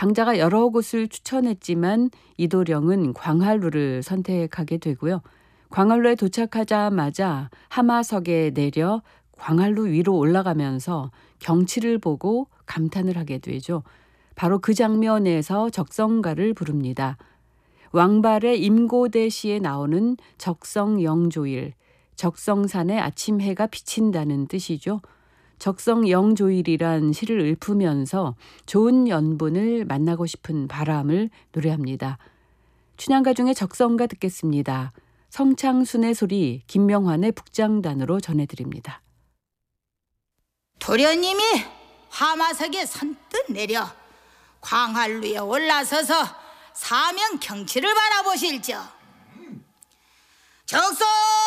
방자가 여러 곳을 추천했지만 이도령은 광활루를 선택하게 되고요. 광활루에 도착하자마자 하마석에 내려 광활루 위로 올라가면서 경치를 보고 감탄을 하게 되죠. 바로 그 장면에서 적성가를 부릅니다. 왕발의 임고대시에 나오는 적성영조일, 적성산에 아침 해가 비친다는 뜻이죠. 적성영조일이란 시를 읊으면서 좋은 연분을 만나고 싶은 바람을 노래합니다. 춘향가 중에 적성가 듣겠습니다. 성창순의 소리 김명환의 북장단으로 전해드립니다. 도련님이 화마석에 선뜻 내려 광활루에 올라서서 사면 경치를 바라보실죠. 적성